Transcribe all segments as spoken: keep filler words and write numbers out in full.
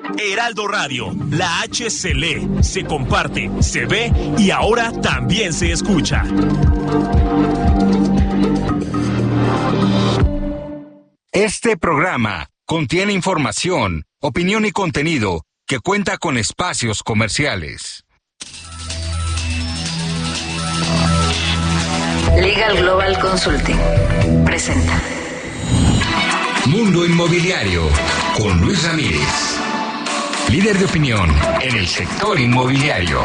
Heraldo Radio, la H se lee, se comparte, se ve y ahora también se escucha. Este programa contiene información, opinión y contenido que cuenta con espacios comerciales. Legal Global Consulting presenta Mundo Inmobiliario con Luis Ramírez, líder de opinión en el sector inmobiliario.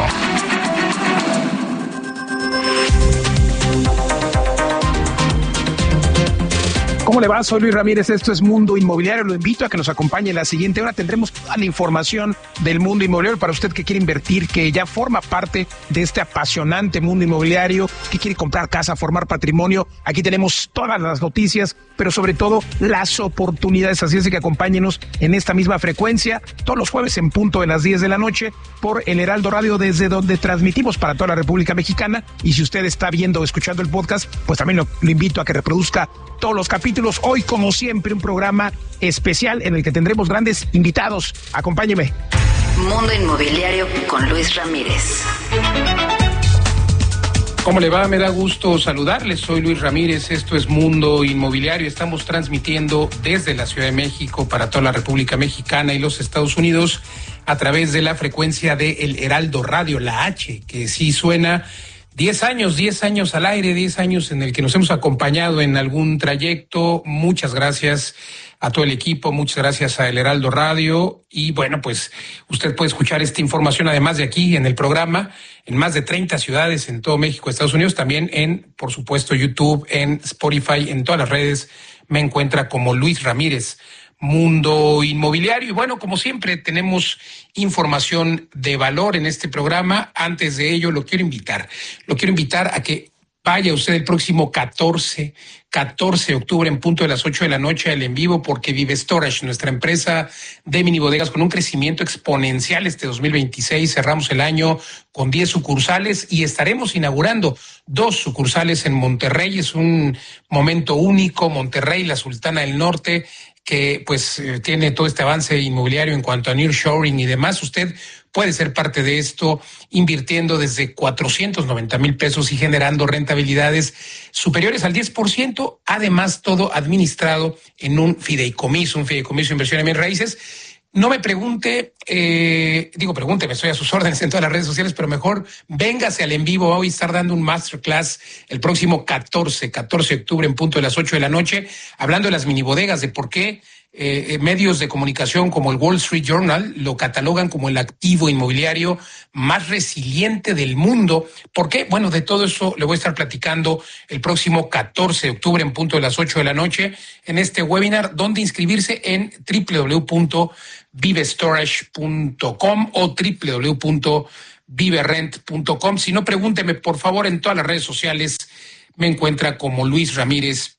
¿Cómo le va? Soy Luis Ramírez, esto es Mundo Inmobiliario. Lo invito a que nos acompañe en la siguiente hora. Tendremos toda la información del mundo inmobiliario para usted que quiere invertir, que ya forma parte de este apasionante mundo inmobiliario, que quiere comprar casa, formar patrimonio. Aquí tenemos todas las noticias, pero sobre todo las oportunidades. Así es que acompáñenos en esta misma frecuencia todos los jueves en punto de las diez de la noche por el Heraldo Radio, desde donde transmitimos para toda la República Mexicana. Y si usted está viendo o escuchando el podcast, pues también lo, lo invito a que reproduzca todos los capítulos. Hoy, como siempre, un programa especial en el que tendremos grandes invitados. Acompáñeme. Mundo Inmobiliario con Luis Ramírez. ¿Cómo le va? Me da gusto saludarles. Soy Luis Ramírez, esto es Mundo Inmobiliario. Estamos transmitiendo desde la Ciudad de México para toda la República Mexicana y los Estados Unidos a través de la frecuencia de El Heraldo Radio, la H, que sí suena. Diez años, diez años al aire, diez años en el que nos hemos acompañado en algún trayecto. Muchas gracias a todo el equipo, muchas gracias a El Heraldo Radio. Y bueno, pues usted puede escuchar esta información además de aquí en el programa, en más de treinta ciudades en todo México, Estados Unidos, también en, por supuesto, YouTube, en Spotify, en todas las redes. Me encuentra como Luis Ramírez, Mundo Inmobiliario. Y bueno, como siempre, tenemos información de valor en este programa. Antes de ello, lo quiero invitar, lo quiero invitar a que vaya usted el próximo catorce de octubre en punto de las ocho de la noche al en vivo, porque Vive Storage, nuestra empresa de mini bodegas con un crecimiento exponencial este dos mil veintiséis, cerramos el año con diez sucursales y estaremos inaugurando dos sucursales en Monterrey. Es un momento único. Monterrey, la Sultana del Norte, que pues eh, tiene todo este avance inmobiliario en cuanto a nearshoring y demás. Usted puede ser parte de esto invirtiendo desde cuatrocientos noventa mil pesos y generando rentabilidades superiores al diez por ciento. Además, todo administrado en un fideicomiso, un fideicomiso de inversión en bienes raíces. No me pregunte, eh, digo pregúnteme, estoy a sus órdenes en todas las redes sociales, pero mejor véngase al en vivo. Hoy estar dando un masterclass el próximo catorce de octubre en punto de las ocho de la noche, hablando de las mini bodegas, de por qué eh, medios de comunicación como el Wall Street Journal lo catalogan como el activo inmobiliario más resiliente del mundo. ¿Por qué? Bueno, de todo eso le voy a estar platicando el próximo catorce de octubre en punto de las ocho de la noche en este webinar, donde inscribirse en doble u doble u doble u punto vive storage punto com o doble u doble u doble u punto vive rent punto com. Si no, pregúnteme, por favor, en todas las redes sociales. Me encuentra como Luis Ramírez,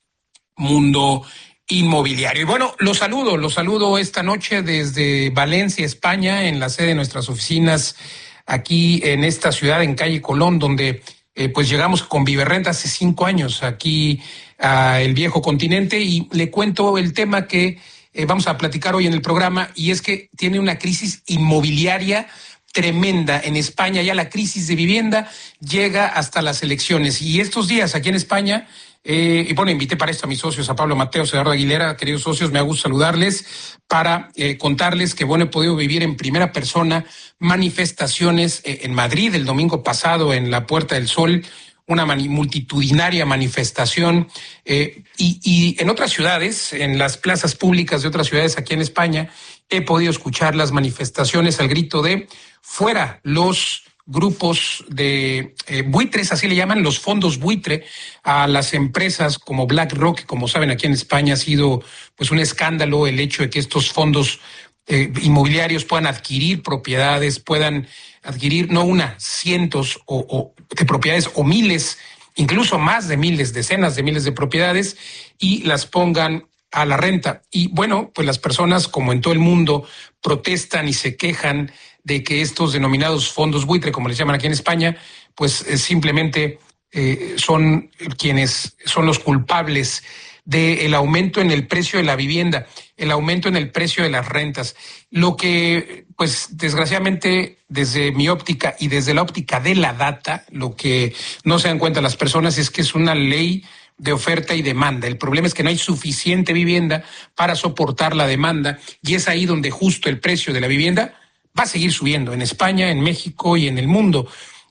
Mundo Inmobiliario. Y bueno, los saludo, los saludo esta noche desde Valencia, España, en la sede de nuestras oficinas aquí en esta ciudad, en calle Colón, donde eh, pues llegamos con Vive Rent hace cinco años aquí a el viejo continente, y le cuento el tema que eh, vamos a platicar hoy en el programa, y es que tiene una crisis inmobiliaria tremenda en España. Ya la crisis de vivienda llega hasta las elecciones, y estos días aquí en España, eh, y bueno, invité para esto a mis socios, a Pablo Mateos, Eduardo Aguilera. Queridos socios, me da gusto saludarles para eh, contarles que bueno, he podido vivir en primera persona manifestaciones eh, en Madrid el domingo pasado en la Puerta del Sol, una mani- multitudinaria manifestación, eh, y, y en otras ciudades, en las plazas públicas de otras ciudades aquí en España, he podido escuchar las manifestaciones al grito de fuera los grupos de eh, buitres, así le llaman, los fondos buitre, a las empresas como BlackRock. Como saben, aquí en España ha sido pues un escándalo el hecho de que estos fondos eh, inmobiliarios puedan adquirir propiedades, puedan adquirir no una, cientos o, o de propiedades o miles, incluso más de miles, decenas de miles de propiedades, y las pongan a la renta. Y bueno, pues las personas, como en todo el mundo, protestan y se quejan de que estos denominados fondos buitre, como les llaman aquí en España, pues eh, simplemente eh, son quienes son los culpables del aumento en el precio de la vivienda, el aumento en el precio de las rentas. Lo que, pues, desgraciadamente, desde mi óptica y desde la óptica de la data, lo que no se dan cuenta las personas es que es una ley de oferta y demanda. El problema es que no hay suficiente vivienda para soportar la demanda, y es ahí donde justo el precio de la vivienda va a seguir subiendo en España, en México y en el mundo.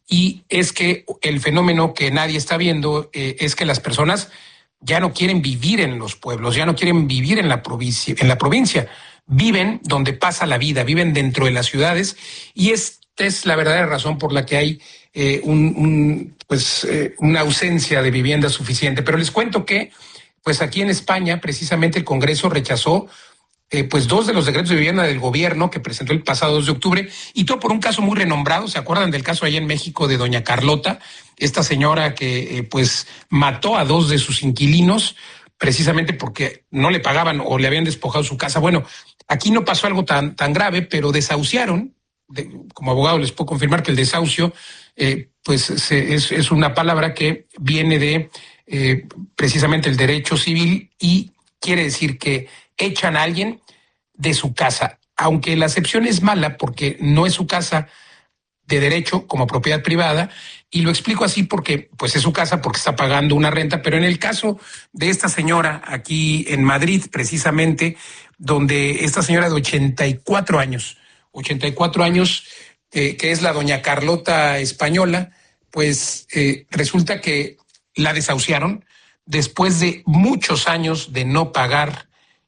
Y es que el fenómeno que nadie está viendo eh, es que las personas ya no quieren vivir en los pueblos, ya no quieren vivir en la provincia, en la provincia. Viven donde pasa la vida, viven dentro de las ciudades, y esta es la verdadera razón por la que hay eh, un, un, pues, eh, una ausencia de vivienda suficiente. Pero les cuento que, pues aquí en España, precisamente el Congreso rechazó Eh, pues dos de los decretos de vivienda del gobierno que presentó el pasado dos de octubre, y todo por un caso muy renombrado. ¿Se acuerdan del caso allá en México de doña Carlota, esta señora que eh, pues mató a dos de sus inquilinos precisamente porque no le pagaban o le habían despojado su casa? Bueno, aquí no pasó algo tan, tan grave, pero desahuciaron. De, como abogado les puedo confirmar que el desahucio eh, pues se, es, es una palabra que viene de eh, precisamente el derecho civil, y quiere decir que echan a alguien de su casa, aunque la acepción es mala porque no es su casa de derecho como propiedad privada, y lo explico así porque pues es su casa porque está pagando una renta. Pero en el caso de esta señora aquí en Madrid, precisamente, donde esta señora de ochenta y cuatro años, ochenta y cuatro años, eh, que es la doña Carlota española, pues eh, resulta que la desahuciaron después de muchos años de no pagar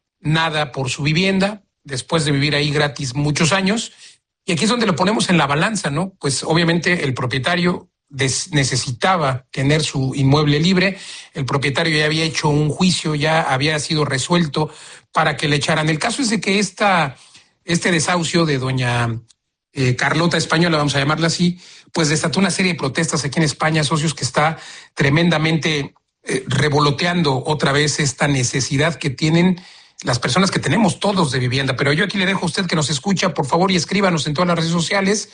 nada por su vivienda, después de vivir ahí gratis muchos años. Y aquí es donde lo ponemos en la balanza, ¿no? Pues obviamente el propietario des- necesitaba tener su inmueble libre, el propietario ya había hecho un juicio, ya había sido resuelto para que le echaran. El caso es de que esta, este desahucio de doña eh, Carlota española, vamos a llamarla así, pues desató una serie de protestas aquí en España, socios, que está tremendamente eh, revoloteando otra vez esta necesidad que tienen las personas que tenemos todos de vivienda. Pero yo aquí le dejo a usted que nos escucha, por favor, y escríbanos en todas las redes sociales,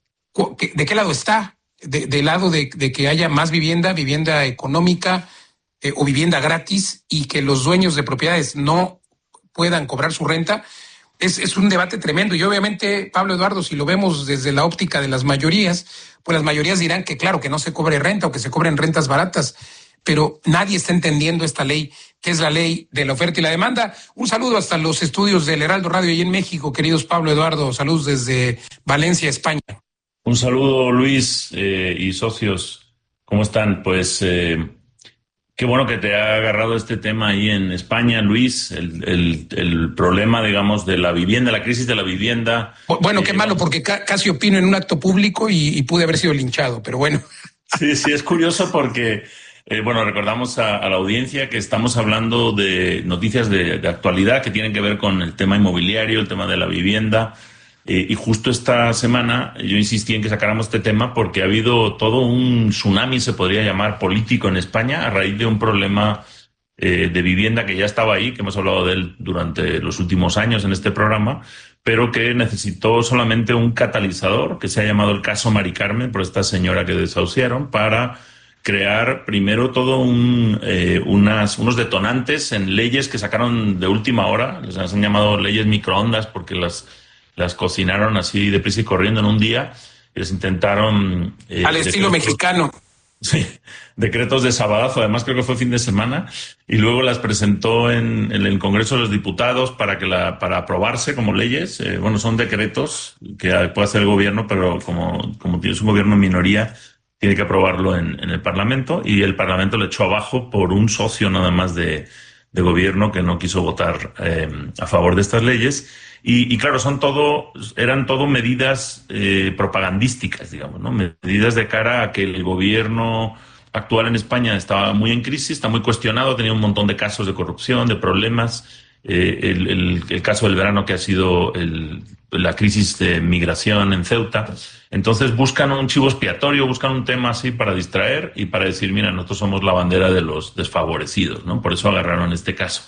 ¿de qué lado está? De, ¿Del lado de, de que haya más vivienda, vivienda económica eh, o vivienda gratis, y que los dueños de propiedades no puedan cobrar su renta? Es, es un debate tremendo. Y obviamente, Pablo Eduardo, si lo vemos desde la óptica de las mayorías, pues las mayorías dirán que claro, que no se cobre renta o que se cobren rentas baratas, pero nadie está entendiendo esta ley, que es la ley de la oferta y la demanda. Un saludo hasta los estudios del Heraldo Radio y en México, queridos Pablo Eduardo. Saludos desde Valencia, España. Un saludo, Luis, eh, y socios. ¿Cómo están? Pues eh, qué bueno que te ha agarrado este tema ahí en España, Luis. El, el, el problema, digamos, de la vivienda, la crisis de la vivienda. Bueno, eh, qué malo, porque ca- casi opino en un acto público y, y pude haber sido linchado, pero bueno. Sí, sí, es curioso porque... Eh, bueno, recordamos a, a la audiencia que estamos hablando de noticias de, de actualidad que tienen que ver con el tema inmobiliario, el tema de la vivienda. Eh, y justo esta semana yo insistí en que sacáramos este tema porque ha habido todo un tsunami, se podría llamar, político en España a raíz de un problema eh, de vivienda que ya estaba ahí, que hemos hablado de él durante los últimos años en este programa, pero que necesitó solamente un catalizador, que se ha llamado el caso Mari Carmen, por esta señora que desahuciaron, para crear primero todo un, eh, unas, unos detonantes en leyes que sacaron de última hora. Les han llamado leyes microondas porque las, las cocinaron así deprisa y corriendo en un día. Y les intentaron... Eh, Al estilo decretos, mexicano. Sí, decretos de sabadazo, además creo que fue fin de semana, y luego las presentó en, en el Congreso de los Diputados para, que la, para aprobarse como leyes. Eh, bueno, son decretos que puede hacer el gobierno, pero como, como tienes un gobierno en minoría, tiene que aprobarlo en, en el Parlamento, y el Parlamento le echó abajo por un socio nada más de, de gobierno que no quiso votar eh, a favor de estas leyes. Y, y claro, son todo, eran todo medidas eh, propagandísticas, digamos, ¿no? Medidas de cara a que el gobierno actual en España estaba muy en crisis, está muy cuestionado, tenía un montón de casos de corrupción, de problemas. Eh, el, el, el caso del verano, que ha sido el, la crisis de migración en Ceuta. Entonces buscan un chivo expiatorio, buscan un tema así para distraer y para decir, mira, nosotros somos la bandera de los desfavorecidos, ¿no? Por eso agarraron este caso.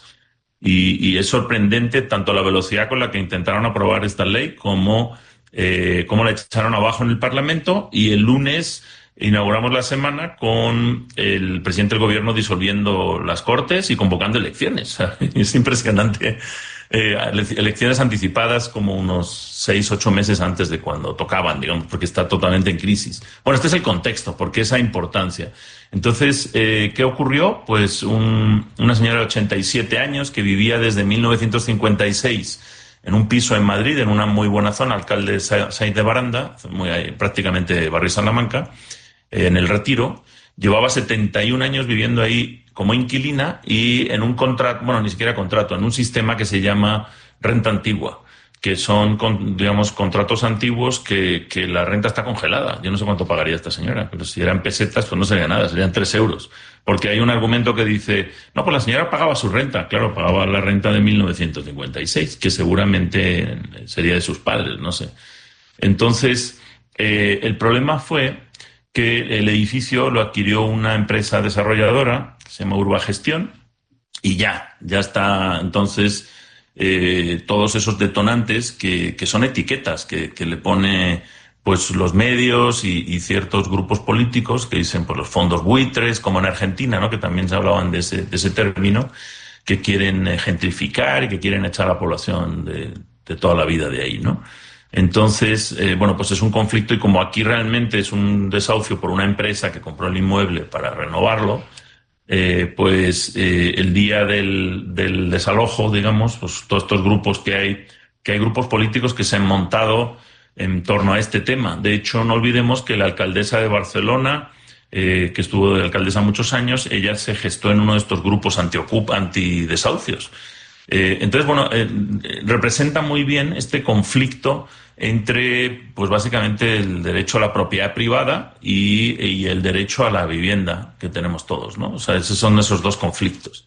Y, y es sorprendente tanto la velocidad con la que intentaron aprobar esta ley como, eh, como la echaron abajo en el Parlamento. Y el lunes inauguramos la semana con el presidente del gobierno disolviendo las Cortes y convocando elecciones. Es impresionante. Eh, elecciones anticipadas como unos seis, ocho meses antes de cuando tocaban, digamos, porque está totalmente en crisis. Bueno, este es el contexto, porque esa importancia. Entonces, eh, ¿qué ocurrió? Pues un, una señora de ochenta y siete años que vivía desde mil novecientos cincuenta y seis en un piso en Madrid, en una muy buena zona, alcalde Sáenz de Baranda, muy, prácticamente barrio Salamanca, eh, en el Retiro, llevaba setenta y un años viviendo ahí como inquilina y en un contrato, bueno, ni siquiera contrato, en un sistema que se llama renta antigua, que son, digamos, contratos antiguos que, que la renta está congelada. Yo no sé cuánto pagaría esta señora, pero si eran pesetas, pues no sería nada, serían tres euros. Porque hay un argumento que dice, no, pues la señora pagaba su renta. Claro, pagaba la renta de mil novecientos cincuenta y seis, que seguramente sería de sus padres, no sé. Entonces, eh, el problema fue que el edificio lo adquirió una empresa desarrolladora, se llama Urbagestión, y ya, ya está entonces eh, todos esos detonantes que, que son etiquetas que, que le pone pues los medios y, y ciertos grupos políticos que dicen pues los fondos buitres, como en Argentina, ¿no? Que también se hablaban de ese, de ese término, que quieren gentrificar y que quieren echar a la población de, de toda la vida de ahí, ¿no? Entonces, eh, bueno, pues es un conflicto y como aquí realmente es un desahucio por una empresa que compró el inmueble para renovarlo, eh, pues eh, el día del, del desalojo, digamos, pues todos estos grupos que hay, que hay grupos políticos que se han montado en torno a este tema. De hecho, no olvidemos que la alcaldesa de Barcelona, eh, que estuvo de alcaldesa muchos años, ella se gestó en uno de estos grupos anti-ocup, anti-desahucios. Eh, entonces, bueno, eh, representa muy bien este conflicto entre, pues básicamente, el derecho a la propiedad privada y, y el derecho a la vivienda que tenemos todos, ¿no? O sea, esos son esos dos conflictos.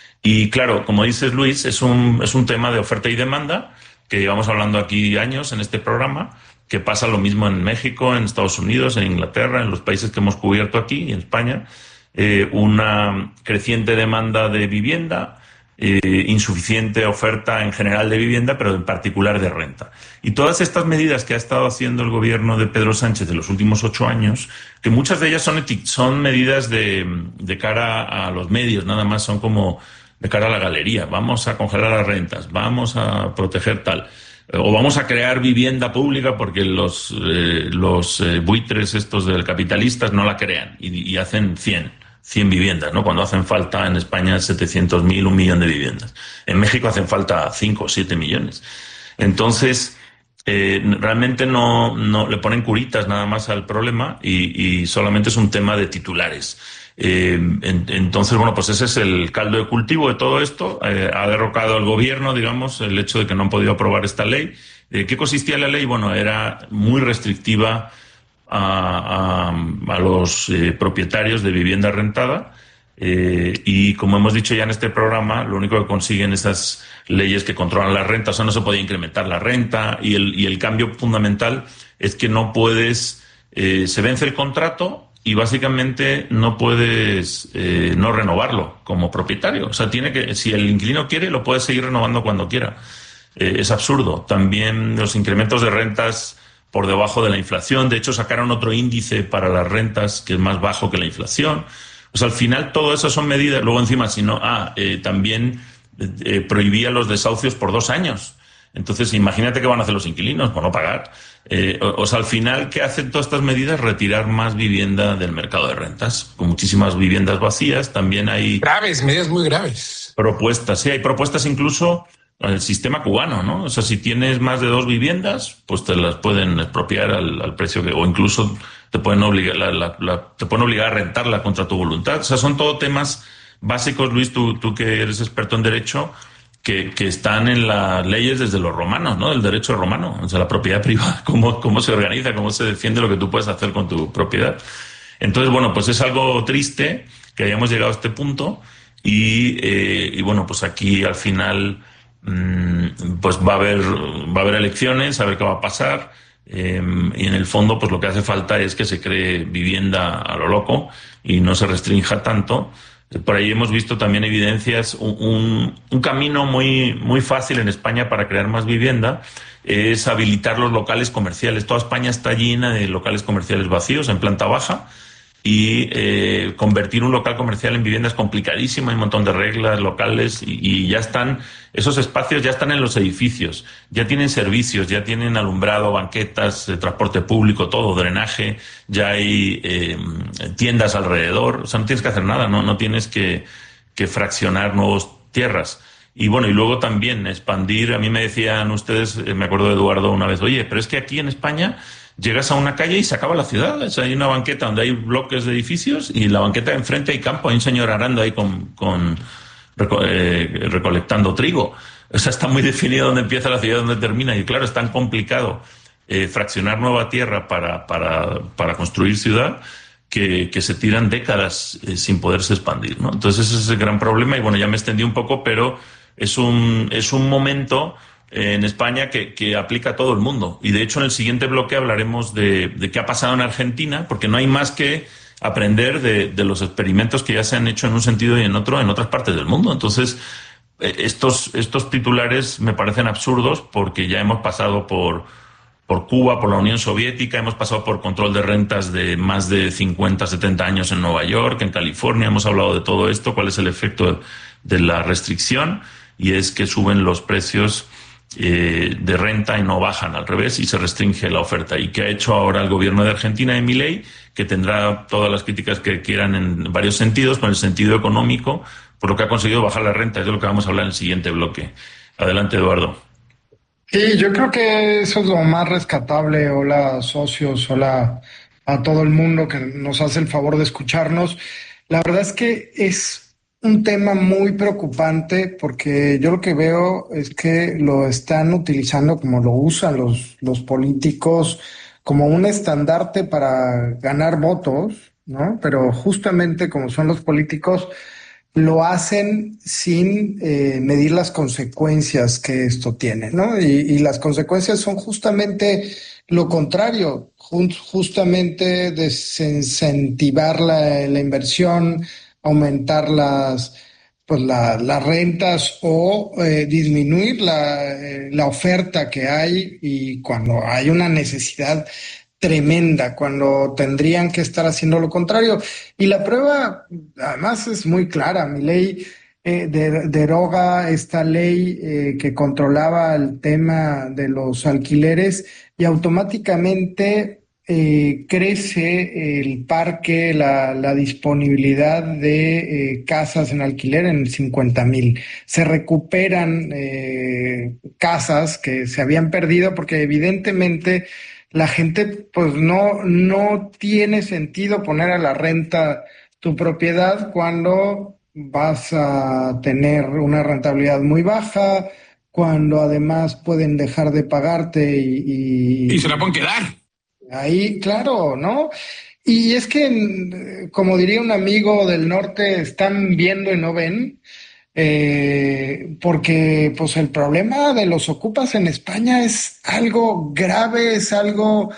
Y claro, como dices, Luis, es un, es un tema de oferta y demanda que llevamos hablando aquí años en este programa, que pasa lo mismo en México, en Estados Unidos, en Inglaterra, en los países que hemos cubierto aquí y en España. Eh, una creciente demanda de vivienda, Eh, insuficiente oferta en general de vivienda, pero en particular de renta. Y todas estas medidas que ha estado haciendo el gobierno de Pedro Sánchez en los últimos ocho años, que muchas de ellas son, son medidas de, de cara a los medios, nada más son como de cara a la galería. Vamos a congelar las rentas, vamos a proteger tal, o vamos a crear vivienda pública porque los, eh, los eh, buitres estos del capitalistas no la crean y, y hacen cien. cien viviendas, ¿no? Cuando hacen falta en España setecientos mil, un millón de viviendas. En México hacen falta cinco o siete millones. Entonces, eh, realmente no, no le ponen curitas nada más al problema y, y solamente es un tema de titulares. Eh, en, entonces, bueno, pues ese es el caldo de cultivo de todo esto. Eh, ha derrocado el gobierno, digamos, el hecho de que no han podido aprobar esta ley. ¿De qué consistía la ley? Bueno, era muy restrictiva A, a, a los eh, propietarios de vivienda rentada eh, y como hemos dicho ya en este programa, lo único que consiguen esas leyes que controlan la renta, o sea, no se podía incrementar la renta y el, y el cambio fundamental es que no puedes, eh, se vence el contrato y básicamente no puedes eh, no renovarlo como propietario. O sea, tiene que, si el inquilino quiere, lo puede seguir renovando cuando quiera. Eh, es absurdo. También los incrementos de rentas por debajo de la inflación. De hecho, sacaron otro índice para las rentas que es más bajo que la inflación. O sea, al final todo eso son medidas. Luego encima, si no, ah, eh, también eh, prohibía los desahucios por dos años. Entonces, imagínate qué van a hacer los inquilinos por no pagar. Eh, o, o sea, al final, ¿qué hacen todas estas medidas? Retirar más vivienda del mercado de rentas, con muchísimas viviendas vacías. También hay... Graves, medidas muy graves. Propuestas, sí, hay propuestas incluso... el sistema cubano, ¿no? O sea, si tienes más de dos viviendas, pues te las pueden expropiar al, al precio que, o incluso te pueden obligar, la, la, la, te pueden obligar a rentarla contra tu voluntad. O sea, son todo temas básicos, Luis, tú, tú que eres experto en derecho, que, que están en las leyes desde los romanos, ¿no? El derecho romano, o sea, la propiedad privada, cómo, cómo se organiza, cómo se defiende lo que tú puedes hacer con tu propiedad. Entonces, bueno, pues es algo triste que hayamos llegado a este punto y, eh, y bueno, pues aquí al final... pues va a haber va a haber elecciones, a ver qué va a pasar eh, y en el fondo pues lo que hace falta es que se cree vivienda a lo loco y no se restrinja tanto Por ahí hemos visto también evidencias, un, un, un camino muy, muy fácil en España para crear más vivienda es habilitar los locales comerciales. Toda España está llena de locales comerciales vacíos en planta baja y eh, convertir un local comercial en vivienda es complicadísimo, hay un montón de reglas locales y, y ya están, esos espacios ya están en los edificios, ya tienen servicios, ya tienen alumbrado, banquetas, eh, transporte público, todo, drenaje, ya hay eh, tiendas alrededor, o sea, no tienes que hacer nada, no, no tienes que, que fraccionar nuevas tierras. Y bueno, y luego también expandir, a mí me decían ustedes, eh, me acuerdo de Eduardo una vez, oye, pero es que aquí en España llegas a una calle y se acaba la ciudad. O sea, hay una banqueta donde hay bloques de edificios y en la banqueta de enfrente hay campo. Hay un señor arando ahí con, con reco eh, recolectando trigo. O sea, está muy definido dónde empieza la ciudad y dónde termina. Y claro, es tan complicado eh, fraccionar nueva tierra para, para, para construir ciudad que, que se tiran décadas eh, sin poderse expandir, ¿no? Entonces ese es el gran problema. Y bueno, ya me extendí un poco, pero es un, es un momento en España que, que aplica a todo el mundo. Y de hecho en el siguiente bloque hablaremos de, de qué ha pasado en Argentina, porque no hay más que aprender de, de los experimentos que ya se han hecho en un sentido y en otro en otras partes del mundo. Entonces estos, estos titulares me parecen absurdos porque ya hemos pasado por, por Cuba, por la Unión Soviética, hemos pasado por control de rentas de más de cincuenta, setenta años en Nueva York, en California, hemos hablado de todo esto, cuál es el efecto de la restricción, y es que suben los precios Eh, de renta y no bajan, al revés, y se restringe la oferta. ¿Y qué ha hecho ahora el gobierno de Argentina de Milei? Que tendrá todas las críticas que quieran en varios sentidos, pero en el sentido económico, por lo que ha conseguido bajar la renta. Es de lo que vamos a hablar en el siguiente bloque. Adelante, Eduardo. Sí, yo creo que eso es lo más rescatable. Hola, socios, hola a todo el mundo que nos hace el favor de escucharnos. La verdad es que es un tema muy preocupante porque yo lo que veo es que lo están utilizando como lo usan los, los políticos como un estandarte para ganar votos, ¿no? Pero justamente como son los políticos, lo hacen sin eh, medir las consecuencias que esto tiene, ¿no? Y, y las consecuencias son justamente lo contrario, justamente desincentivar la, la inversión, aumentar las, pues la, las rentas o eh, disminuir la, eh, la oferta que hay, y cuando hay una necesidad tremenda, cuando tendrían que estar haciendo lo contrario. Y la prueba además es muy clara. Milei eh, de, deroga esta ley eh, que controlaba el tema de los alquileres y automáticamente Eh, crece el parque, la, la disponibilidad de eh, casas en alquiler en cincuenta mil. Se recuperan eh, casas que se habían perdido porque evidentemente la gente pues no, no tiene sentido poner a la renta tu propiedad cuando vas a tener una rentabilidad muy baja, cuando además pueden dejar de pagarte y... Y, y se la pueden quedar. Ahí, claro, ¿no? Y es que, como diría un amigo del norte, están viendo y no ven, eh, porque pues el problema de los ocupas en España es algo grave, es algo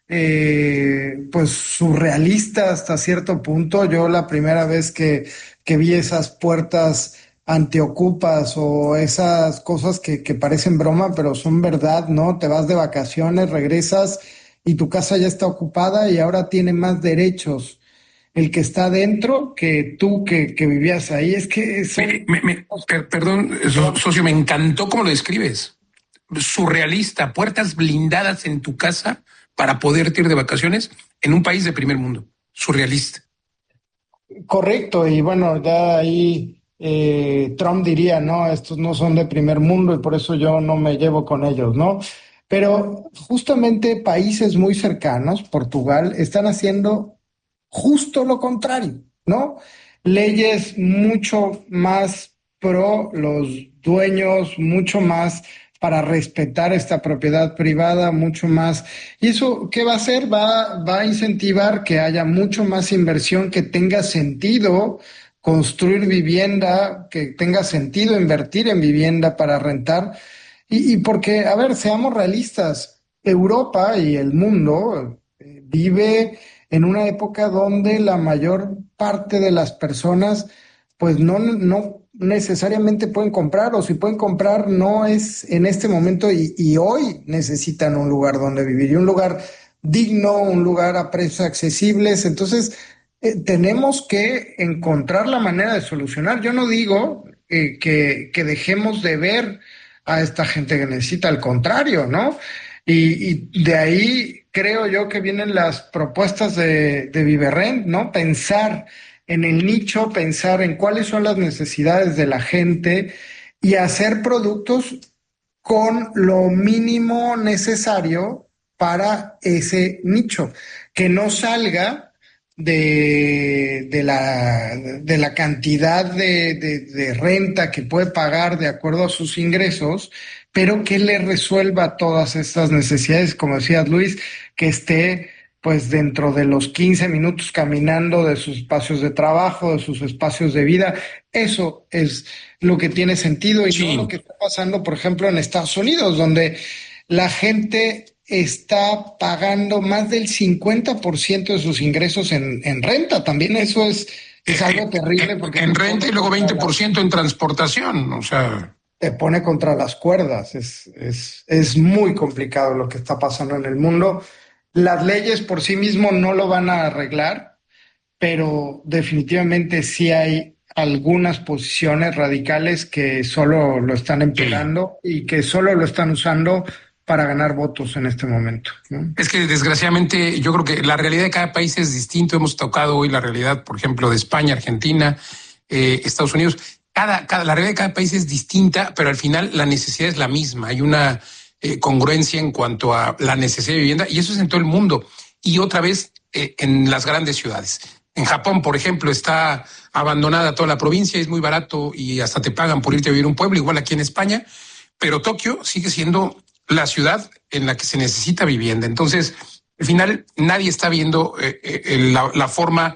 eh, pues surrealista hasta cierto punto. Yo la primera vez que, que vi esas puertas antiocupas o esas cosas que, que parecen broma, pero son verdad, ¿no? Te vas de vacaciones, regresas y tu casa ya está ocupada y ahora tiene más derechos el que está dentro que tú que, que vivías ahí. Es que... Son... Me, me, me, per, perdón, socio, me encantó cómo lo describes. Surrealista, puertas blindadas en tu casa para poderte ir de vacaciones en un país de primer mundo. Surrealista. Correcto, y bueno, ya ahí eh, Trump diría, no, estos no son de primer mundo y por eso yo no me llevo con ellos, ¿no? Pero justamente países muy cercanos, Portugal, están haciendo justo lo contrario, ¿no? Leyes mucho más pro los dueños, mucho más para respetar esta propiedad privada, mucho más. ¿Y eso qué va a hacer? Va, va a incentivar que haya mucho más inversión, que tenga sentido construir vivienda, que tenga sentido invertir en vivienda para rentar. Y, y porque, a ver, seamos realistas, Europa y el mundo eh, vive en una época donde la mayor parte de las personas pues no, no necesariamente pueden comprar, o si pueden comprar no es en este momento y, y hoy necesitan un lugar donde vivir y un lugar digno, un lugar a precios accesibles. Entonces eh, tenemos que encontrar la manera de solucionar. Yo no digo eh, que, que dejemos de ver a esta gente que necesita, al contrario, ¿no? Y, y de ahí creo yo que vienen las propuestas de, de Viverrent, ¿no? Pensar en el nicho, pensar en cuáles son las necesidades de la gente y hacer productos con lo mínimo necesario para ese nicho, que no salga de, de, la, de la cantidad de, de, de renta que puede pagar de acuerdo a sus ingresos, pero que le resuelva todas estas necesidades, como decías Luis, que esté pues dentro de los quince minutos caminando de sus espacios de trabajo, de sus espacios de vida. Eso es lo que tiene sentido y sí. No lo que está pasando, por ejemplo, en Estados Unidos, donde la gente está pagando más del cincuenta por ciento de sus ingresos en, en renta. También eso es, es algo terrible. Porque en renta y luego veinte por ciento en transportación, o sea... Te pone contra las cuerdas. Es, es, es muy complicado lo que está pasando en el mundo. Las leyes por sí mismo no lo van a arreglar, pero definitivamente sí hay algunas posiciones radicales que solo lo están empeorando sí. y que solo lo están usando para ganar votos en este momento, ¿no? Es que desgraciadamente yo creo que la realidad de cada país es distinto. Hemos tocado hoy la realidad, por ejemplo, de España, Argentina, eh, Estados Unidos. Cada, cada, la realidad de cada país es distinta, pero al final la necesidad es la misma. Hay una eh, congruencia en cuanto a la necesidad de vivienda, y eso es en todo el mundo. Y otra vez eh, en las grandes ciudades. En Japón, por ejemplo, está abandonada toda la provincia, es muy barato y hasta te pagan por irte a vivir a un pueblo, igual aquí en España. Pero Tokio sigue siendo la ciudad en la que se necesita vivienda. Entonces, al final nadie está viendo eh, eh, la, la forma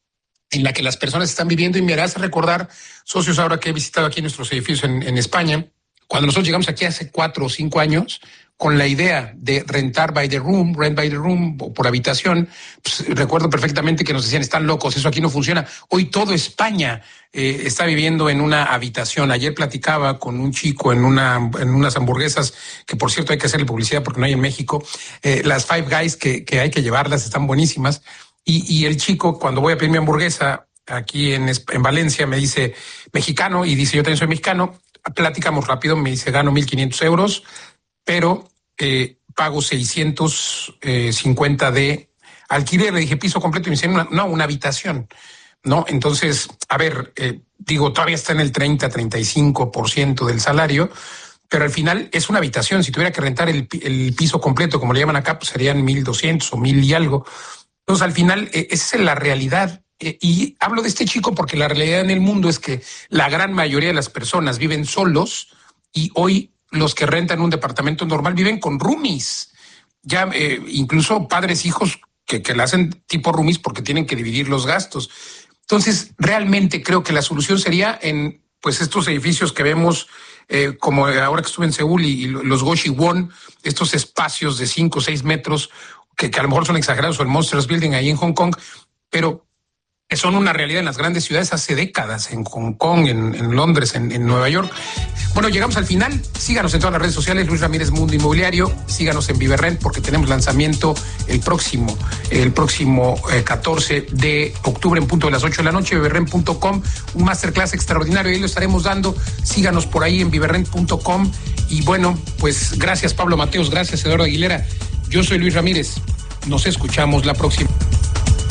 en la que las personas están viviendo. Y me harás recordar, socios, ahora que he visitado aquí nuestros edificios en, en España, cuando nosotros llegamos aquí hace cuatro o cinco años, con la idea de rentar by the room, rent by the room, o por habitación, pues, recuerdo perfectamente que nos decían, están locos, eso aquí no funciona. Hoy todo España eh, está viviendo en una habitación. Ayer platicaba con un chico en una en unas hamburguesas, que por cierto hay que hacerle publicidad porque no hay en México, eh, las Five Guys, que, que hay que llevarlas, están buenísimas. Y, y el chico, cuando voy a pedir mi hamburguesa aquí en, en Valencia, me dice mexicano, y dice, yo también soy mexicano. Platicamos rápido, me dice, gano mil quinientos euros, pero eh, pago seiscientos cincuenta de alquiler. Le dije, piso completo, y me dice, no, no, una habitación. No, entonces, a ver, eh, digo, todavía está en el treinta, treinta y cinco por ciento del salario, pero al final es una habitación. Si tuviera que rentar el, el piso completo, como le llaman acá, pues serían mil doscientos o mil y algo. Entonces, al final, eh, esa es la realidad. Eh, y hablo de este chico porque la realidad en el mundo es que la gran mayoría de las personas viven solos, y hoy los que rentan un departamento normal viven con roomies. Ya eh, incluso padres, hijos que, que le hacen tipo roomies porque tienen que dividir los gastos. Entonces, realmente creo que la solución sería en pues estos edificios que vemos, eh, como ahora que estuve en Seúl, y, y los Goshi Won, estos espacios de cinco o seis metros, que, que a lo mejor son exagerados, o el Monsters Building ahí en Hong Kong, pero que son una realidad en las grandes ciudades hace décadas, en Hong Kong, en, en Londres, en, en Nueva York. Bueno, llegamos al final. Síganos en todas las redes sociales, Luis Ramírez Mundo Inmobiliario. Síganos en Viverrent, porque tenemos lanzamiento el próximo, el próximo eh, catorce de octubre en punto de las ocho de la noche, viverrent punto com, un masterclass extraordinario, ahí lo estaremos dando. Síganos por ahí en viverrent punto com. Y bueno, pues gracias Pablo Mateos, gracias Eduardo Aguilera. Yo soy Luis Ramírez. Nos escuchamos la próxima.